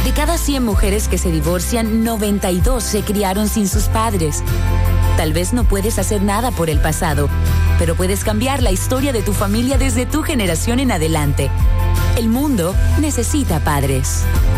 De cada 100 mujeres que se divorcian, 92 se criaron sin sus padres. Tal vez no puedes hacer nada por el pasado, pero puedes cambiar la historia de tu familia desde tu generación en adelante. El mundo necesita padres.